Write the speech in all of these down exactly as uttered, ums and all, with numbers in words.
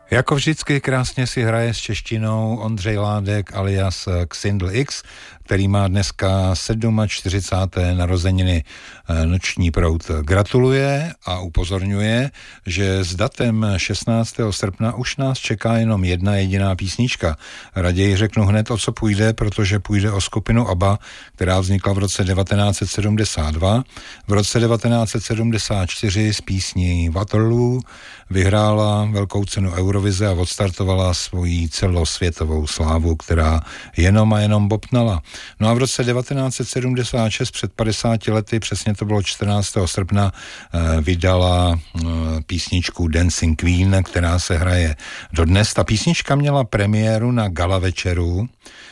Jako vždycky krásně si hraje s češtinou Ondřej Ládek alias Xindl X, který má dneska čtyřicáté sedmé narozeniny. Noční proud gratuluje a upozorňuje, že s datem šestnáctého srpna už nás čeká jenom jedna jediná písnička. Raději řeknu hned, o co půjde, protože půjde o skupinu ABBA, která vznikla v roce devatenáct set sedmdesát dva. V roce devatenáct set sedmdesát čtyři s písní Waterloo vyhrála velkou cenu Eurovize a odstartovala svoji celosvětovou slávu, která jenom a jenom bobtnala. No a v roce devatenáct set sedmdesát šest, před padesáti lety, přesně to bylo čtrnáctého srpna, vydala písničku Dancing Queen, která se hraje dodnes. Ta písnička měla premiéru na gala večeru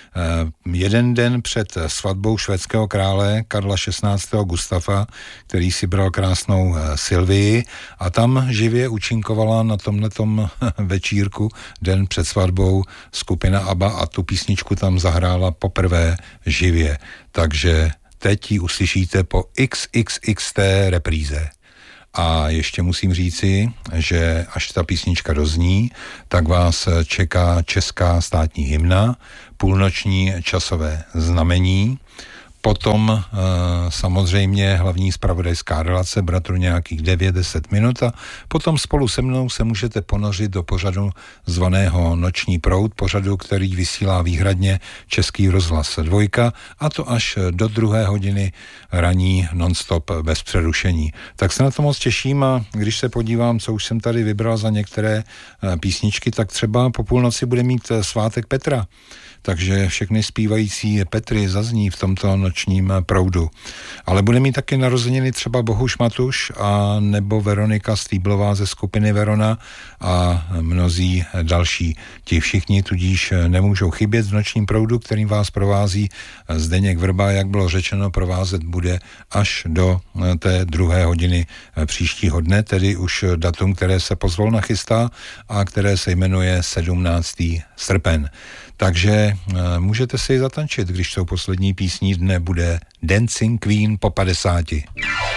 jeden den před svatbou švédského krále Karla šestnáctého. Gustafa, který si bral krásnou Sylvii, a tam živě účinkovala na tomhletom večírku den před svatbou skupina ABBA a tu písničku tam zahrála poprvé živě. Takže teď ji uslyšíte po iks iks iks té repríze. A ještě musím říci, že až ta písnička dozní, tak vás čeká česká státní hymna, půlnoční časové znamení, potom e, samozřejmě hlavní zpravodajská relace, bratru nějakých devět deset minut, a potom spolu se mnou se můžete ponořit do pořadu zvaného Noční proud, pořadu, který vysílá výhradně Český rozhlas dvojka, a to až do druhé hodiny raní non-stop bez přerušení. Tak se na to moc těším, a když se podívám, co už jsem tady vybral za některé písničky, tak třeba po půlnoci bude mít svátek Petra. Takže všechny zpívající Petry zazní v tomto nočním proudu. Ale bude mít taky narozeniny třeba Bohuš Matuš a nebo Veronika Stýblová ze skupiny Verona a mnozí další. Ti všichni tudíž nemůžou chybět v nočním proudu, kterým vás provází Zdeněk Vrba, jak bylo řečeno, provázet bude až do té druhé hodiny příštího dne, tedy už datum, které se pozvolna chystá a které se jmenuje sedmnáctého srpen. Takže můžete si ji zatančit, když tou poslední písní dne bude Dancing Queen po padesáti.